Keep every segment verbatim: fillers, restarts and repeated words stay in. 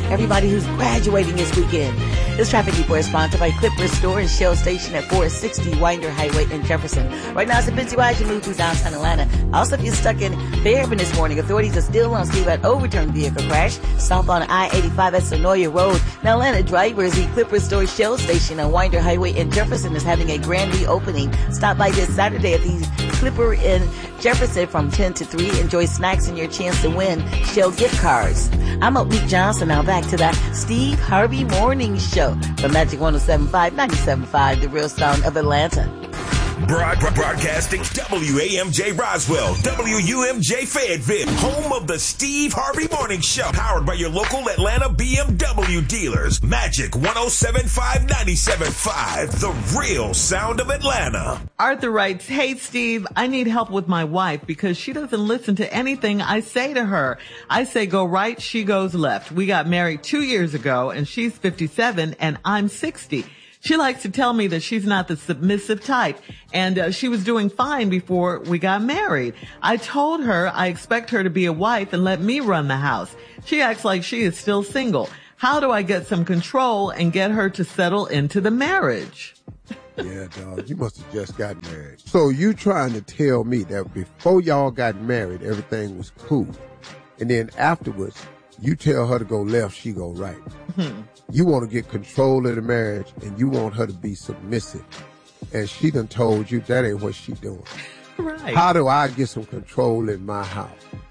everybody who's graduating this weekend. This traffic report is sponsored by Clipper Store and Shell Station at four sixty Winder Highway in Jefferson. Right now it's a busy ride as you move through downtown Atlanta. Also, if you're stuck in Fairhaven this morning, authorities are still on scene at overturned vehicle crash south on I eighty-five at Sonoya Road. Now, Atlanta drivers, the Clipper Store Shell Station on Winder Highway in Jefferson is having a grand reopening. Stop by this Saturday at the Clipper in Jefferson from ten to three. Enjoy snacks and your chance to win Shell gift cards. I'm Oblique Johnson. Now back to the Steve Harvey Morning Show from Magic one oh seven point five, ninety-seven point five, the real sound of Atlanta. Broad, broadcasting W A M J Roswell, W U M J Fayetteville, home of the Steve Harvey Morning Show, powered by your local Atlanta B M W dealers. Magic one oh seven point five, ninety-seven point five, the real sound of Atlanta. Arthur writes, hey, Steve, I need help with my wife because she doesn't listen to anything I say to her. I say go right, she goes left. We got married two years ago, and she's fifty-seven, and I'm sixty. She likes to tell me that she's not the submissive type, and uh, she was doing fine before we got married. I told her I expect her to be a wife and let me run the house. She acts like she is still single. How do I get some control and get her to settle into the marriage? Yeah, dog, you must have just got married. So you trying to tell me that before y'all got married, everything was cool, and then afterwards, you tell her to go left, she go right. Mm-hmm. You want to get control of the marriage, and you want her to be submissive. And she done told you that ain't what she doing. Right. How do I get some control in my house?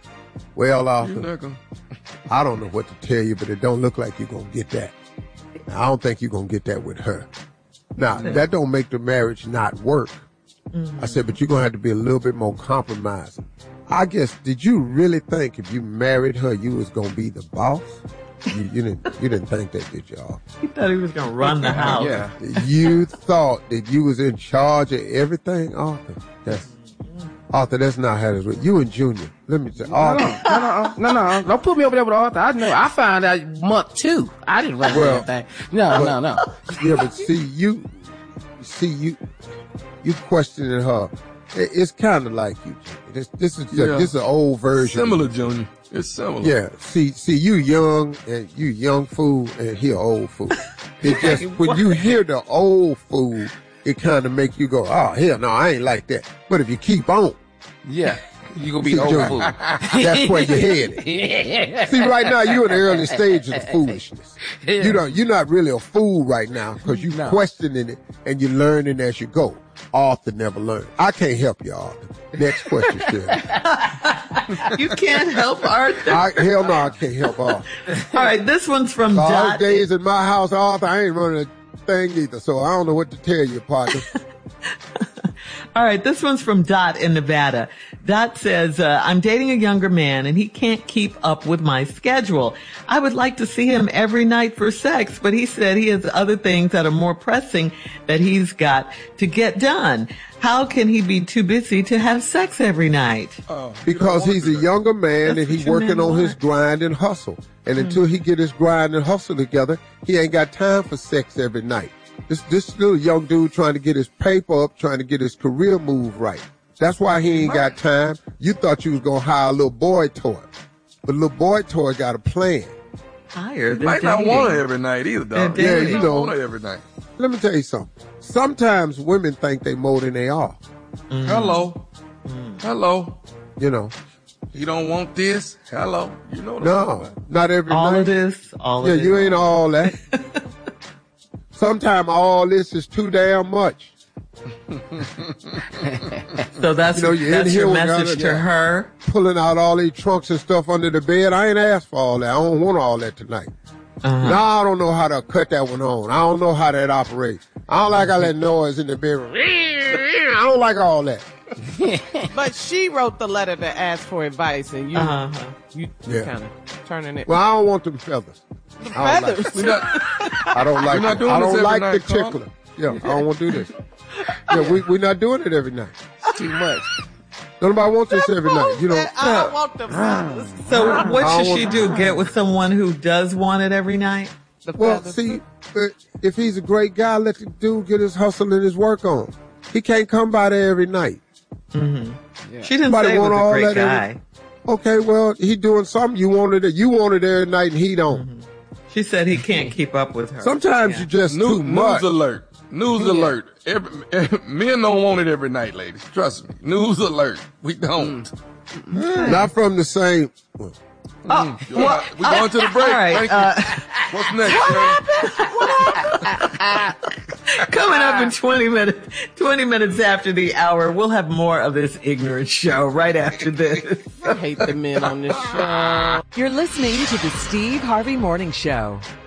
Well, Arthur, gonna... I don't know what to tell you, but it don't look like you're going to get that. Now, I don't think you're going to get that with her. Now, mm-hmm. that don't make the marriage not work. Mm-hmm. I said, but you're going to have to be a little bit more compromising. I guess, did you really think if you married her, you was going to be the boss? You, you didn't you didn't think that, did y'all? He thought he was going to run the house. Yeah. You thought that you was in charge of everything, Arthur? That's, Arthur, that's not how it is. You and Junior, let me say, Arthur. No, no, no, no, no. Don't put me over there with Arthur. I know. I found out month two. I didn't run well, anything. No, but, no, no. Yeah, but see, you, see, you, you questioning her. It's kind of like you, Junior. This, this is yeah. this is an old version. Similar, Junior. It's similar. Yeah. See, see, you young and you young fool, and he an old fool. It just when you hear the old fool, it kind of make you go, oh hell no, I ain't like that. But if you keep on, yeah, you gonna be the old fool. That's where you're headed. Yeah. See, right now you're in the early stages of foolishness. Yeah. You don't, you're not really a fool right now because you're no. questioning it and you're learning as you go. Arthur never learned. I can't help you, Arthur. Next question, Shirley. You can't help Arthur. I, hell no, I can't help Arthur. All right, this one's from All Dot. days in my house, Arthur, I ain't running a thing either, so I don't know what to tell you, partner. All right, this one's from Dot in Nevada. Dot says, uh, I'm dating a younger man and he can't keep up with my schedule. I would like to see him every night for sex, but he said he has other things that are more pressing that he's got to get done. How can he be too busy to have sex every night? Oh, because he's a younger man That's and he's working on his grind and hustle. And mm-hmm. until he get his grind and hustle together, he ain't got time for sex every night. This this little young dude trying to get his paper up, trying to get his career move right. That's why he ain't got time. You thought you was going to hire a little boy toy. But little boy toy got a plan. Hire Might not want her every night either, dog. Yeah, you know. Want her every night. Let me tell you something. Sometimes women think they more than they are. Mm. Hello. Mm. Hello. You know. You don't want this? Hello. You know what No, about. not every all night. All of this? All yeah, of this. Yeah, you ain't all that. Sometimes all this is too damn much. So that's, you know, that's your message to her? Pulling out all these trunks and stuff under the bed. I ain't asked for all that. I don't want all that tonight. Uh-huh. Now I don't know how to cut that one on. I don't know how that operates. I don't like all that noise in the bedroom. I don't like all that. But she wrote the letter to ask for advice, and you, uh-huh. you, you yeah. kind of turning it. Well, I don't want them feathers. The feathers. I don't like, I don't like, not doing I don't this like night, the tickler. Yeah, I don't want to do this. Yeah, we we're not doing it every night. Too much. Nobody wants this every night. You know. I don't want the feathers. So what should she do? Get with someone who does want it every night? The well, see, if he's a great guy, let the dude get his hustle and his work on. He can't come by there every night. Mm-hmm. Yeah. She didn't Somebody say he was a great guy. Every, okay, well, he doing something. You wanted it. You wanted it every night, and he don't. Mm-hmm. She said he can't keep up with her. Sometimes yeah. you just news, too much. News alert. News yeah. alert. Every, every, men don't want it every night, ladies. Trust me. News alert. We don't. Mm. Not from the same. Oh, well, we going to the break. Right, Thank uh, you. What's next? What happened? What happened? Coming up in twenty minutes, twenty minutes after the hour, we'll have more of this ignorant show right after this. I hate the men on this show. You're listening to the Steve Harvey Morning Show.